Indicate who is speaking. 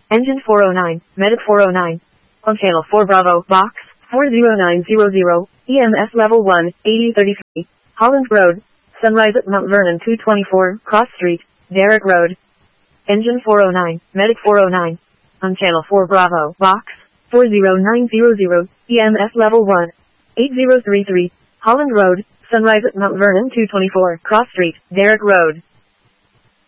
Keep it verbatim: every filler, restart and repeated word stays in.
Speaker 1: Engine four oh nine, Medic four oh nine. On channel four Bravo, box, four zero nine zero zero, E M S level one, eighty thirty-three, Holland Road, Sunrise at Mount Vernon two twenty-four, Cross Street, Derrick Road. Engine four oh nine, Medic four oh nine. On channel four Bravo, box, four zero nine zero zero, E M S level one, eight zero three three, Holland Road, Sunrise at Mount Vernon two twenty-four, Cross Street, Derrick Road.